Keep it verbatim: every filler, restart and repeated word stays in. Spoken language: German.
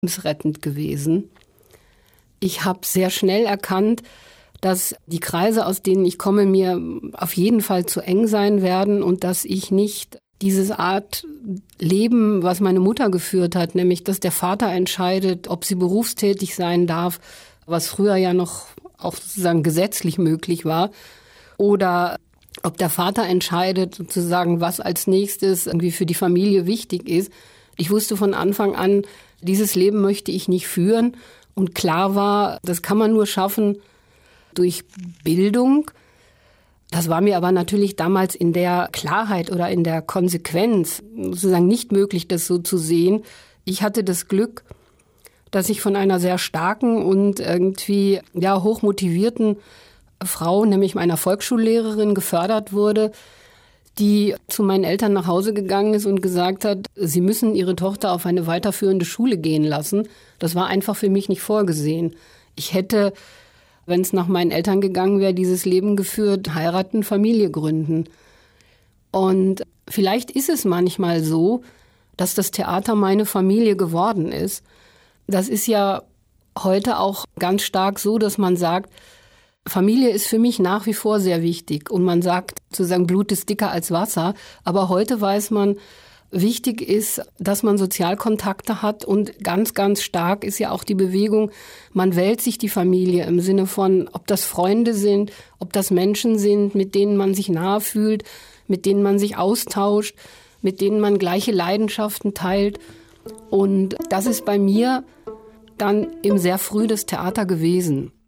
lebensrettend gewesen. Ich habe sehr schnell erkannt, dass die Kreise, aus denen ich komme, mir auf jeden Fall zu eng sein werden und dass ich nicht diese Art Leben, was meine Mutter geführt hat, nämlich dass der Vater entscheidet, ob sie berufstätig sein darf, was früher ja noch auch sozusagen gesetzlich möglich war, oder ob der Vater entscheidet, sozusagen, was als nächstes irgendwie für die Familie wichtig ist. Ich wusste von Anfang an, dieses Leben möchte ich nicht führen. Und klar war, das kann man nur schaffen durch Bildung. Das war mir aber natürlich damals in der Klarheit oder in der Konsequenz sozusagen nicht möglich, das so zu sehen. Ich hatte das Glück, dass ich von einer sehr starken und irgendwie ja hochmotivierten Frau, nämlich meiner Volksschullehrerin, gefördert wurde, die zu meinen Eltern nach Hause gegangen ist und gesagt hat, sie müssen ihre Tochter auf eine weiterführende Schule gehen lassen. Das war einfach für mich nicht vorgesehen. Ich hätte, wenn es nach meinen Eltern gegangen wäre, dieses Leben geführt, heiraten, Familie gründen. Und vielleicht ist es manchmal so, dass das Theater meine Familie geworden ist. Das ist ja heute auch ganz stark so, dass man sagt, Familie ist für mich nach wie vor sehr wichtig. Und man sagt, sozusagen, Blut ist dicker als Wasser. Aber heute weiß man, wichtig ist, dass man Sozialkontakte hat. Und ganz, ganz stark ist ja auch die Bewegung, man wählt sich die Familie im Sinne von, ob das Freunde sind, ob das Menschen sind, mit denen man sich nahe fühlt, mit denen man sich austauscht, mit denen man gleiche Leidenschaften teilt. Und das ist bei mir dann eben sehr früh das Theater gewesen.